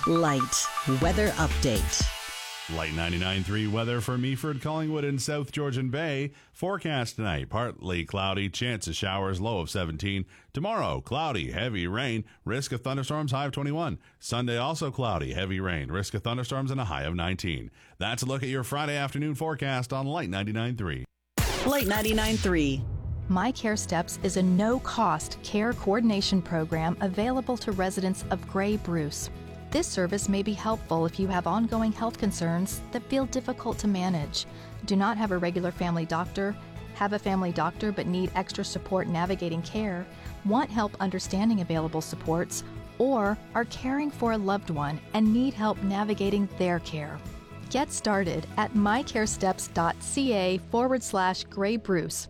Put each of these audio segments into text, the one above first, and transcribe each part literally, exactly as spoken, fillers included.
Light weather update. Light ninety-nine point three weather for Meaford, Collingwood, and South Georgian Bay. Forecast tonight, partly cloudy, chance of showers, low of seventeen. Tomorrow, cloudy, heavy rain, risk of thunderstorms, high of twenty-one. Sunday, also cloudy, heavy rain, risk of thunderstorms, and a high of nineteen. That's a look at your Friday afternoon forecast on Light ninety-nine point three. Light ninety-nine point three. My Care Steps is a no-cost care coordination program available to residents of Grey Bruce. This service may be helpful if you have ongoing health concerns that feel difficult to manage, do not have a regular family doctor, have a family doctor but need extra support navigating care, want help understanding available supports, or are caring for a loved one and need help navigating their care. Get started at mycaresteps.ca forward slash Grey Bruce.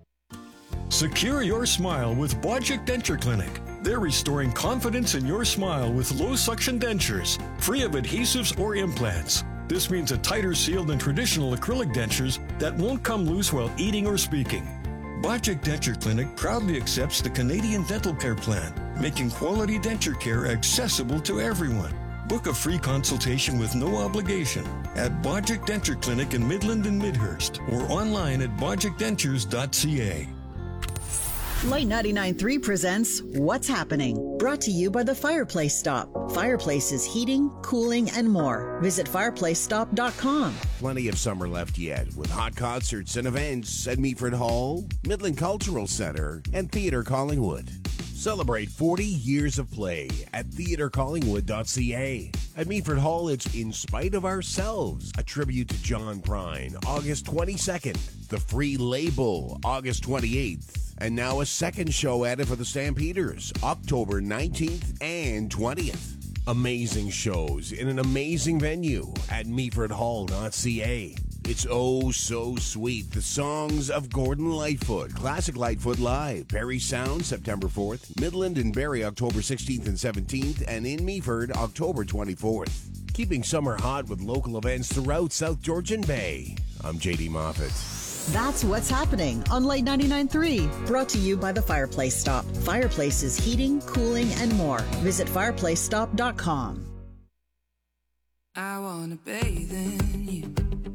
Secure your smile with Bodgick Denture Clinic. They're restoring confidence in your smile with low-suction dentures, free of adhesives or implants. This means a tighter seal than traditional acrylic dentures that won't come loose while eating or speaking. Bodgick Denture Clinic proudly accepts the Canadian Dental Care Plan, making quality denture care accessible to everyone. Book a free consultation with no obligation at Bodgick Denture Clinic in Midland and Midhurst or online at bodgick dentures dot c a. Light ninety-nine point three presents What's Happening, brought to you by the Fireplace Stop. Fireplaces, heating, cooling, and more. Visit fireplace stop dot com. Plenty of summer left yet with hot concerts and events at Meaford Hall, Midland Cultural Center, and Theatre Collingwood. Celebrate forty years of play at theatre collingwood dot c a. At Meaford Hall, it's In Spite of Ourselves, a tribute to John Prine, August twenty-second. The Free Label, August twenty-eighth. And now a second show added for the Stampeders, October nineteenth and twentieth. Amazing shows in an amazing venue at meaford hall dot c a. It's oh so sweet. The songs of Gordon Lightfoot, Classic Lightfoot Live, Barrie Sound, September fourth, Midland and Barrie, October sixteenth and seventeenth, and in Meaford, October twenty-fourth. Keeping summer hot with local events throughout South Georgian Bay. I'm J D Moffat. That's What's Happening on Light ninety-nine point three, brought to you by the Fireplace Stop. Fireplaces, heating, cooling, and more. Visit fireplace stop dot com. I wanna bathe in you.